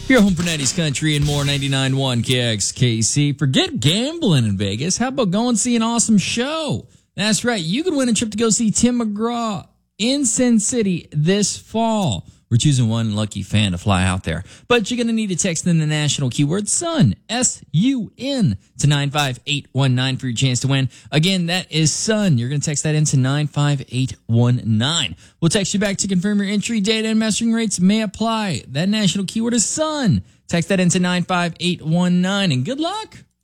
Your home for 90s country and more. 99.1 KXKC. Forget gambling in Vegas. How about going see an awesome show? That's right. You could win a trip to go see Tim McGraw in Sin City this fall. We're choosing one lucky fan to fly out there. But you're going to need to text in the national keyword SUN, S-U-N, to 95819 for your chance to win. Again, that is SUN. You're going to text that into 95819. We'll text you back to confirm your entry. Data and messaging rates may apply. That national keyword is SUN. Text that into 95819, and good luck.